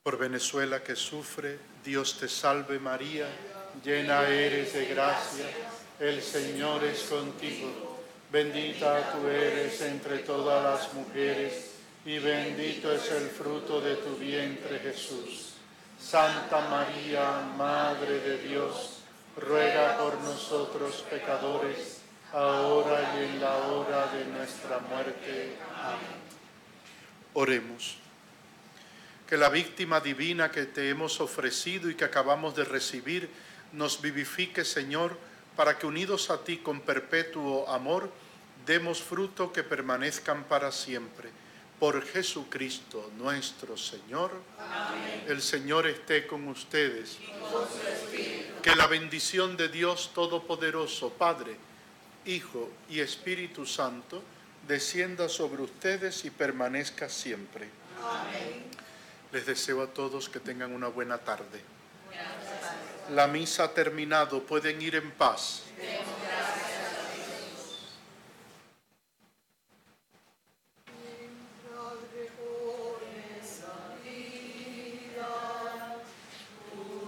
Por Venezuela que sufre, Dios te salve María, llena eres de gracia, el Señor es contigo. Bendita tú eres entre todas las mujeres, y bendito es el fruto de tu vientre Jesús. Santa María, Madre de Dios, ruega por nosotros pecadores, ahora y en la hora de nuestra muerte. Amén. Oremos. Que la víctima divina que te hemos ofrecido y que acabamos de recibir nos vivifique, Señor, para que unidos a ti con perpetuo amor, demos fruto que permanezcan para siempre. Por Jesucristo nuestro Señor. Amén. El Señor esté con ustedes. Y con su espíritu. Que la bendición de Dios Todopoderoso, Padre, Hijo y Espíritu Santo, descienda sobre ustedes y permanezca siempre. Amén. Les deseo a todos que tengan una buena tarde. La misa ha terminado, pueden ir en paz.